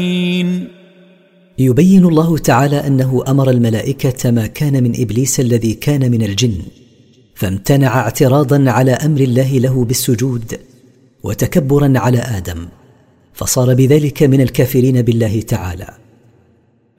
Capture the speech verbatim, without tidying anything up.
يبين الله تعالى أنه أمر الملائكة ما كان من إبليس الذي كان من الجن، فامتنع اعتراضا على أمر الله له بالسجود وتكبرا على آدم، فصار بذلك من الكافرين بالله تعالى.